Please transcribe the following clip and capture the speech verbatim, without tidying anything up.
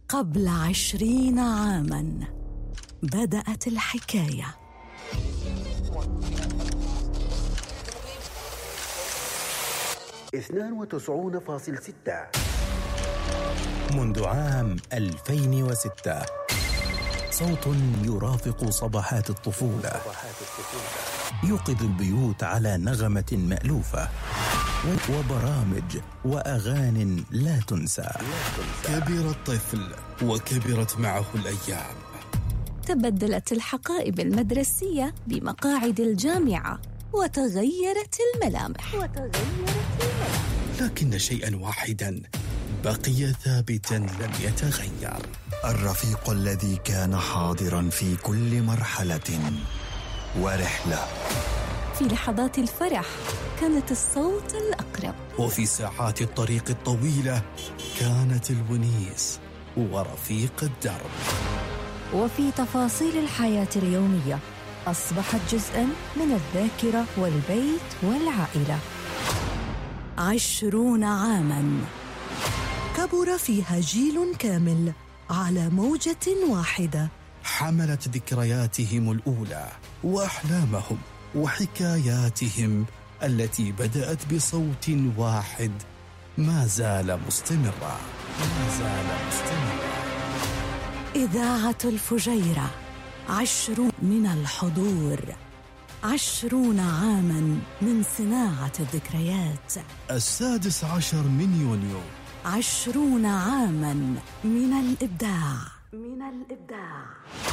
قبل عشرين عاماً بدأت الحكاية. اثنان وتسعون فاصلة ستة. منذ عام ألفين وستة صوت يرافق صباحات الطفولة، يوقظ البيوت على نغمة مألوفة وبرامج وأغاني لا تنسى. كبر الطفل وكبرت معه الأيام. تبدلت الحقائب المدرسية بمقاعد الجامعة وتغيرت الملامح وتغيرت الملامح لكن شيئا واحدا بقي ثابتا لم يتغير: الرفيق الذي كان حاضرا في كل مرحلة ورحلة. في لحظات الفرح كانت الصوت الأقرب، وفي ساعات الطريق الطويلة كانت الونيس ورفيق الدرب. وفي تفاصيل الحياة اليومية أصبحت جزءاً من الذاكرة والبيت والعائلة. عشرون عاماً كبر فيها جيل كامل على موجة واحدة، حملت ذكرياتهم الأولى وأحلامهم وحكاياتهم التي بدأت بصوت واحد ما زال مستمرا ما زال مستمرا. إذاعة الفجيرة، عشرون من الحضور، عشرون عاماً من صناعة الذكريات. السادس عشر من يونيو، عشرون عاماً من الإبداع من الإبداع.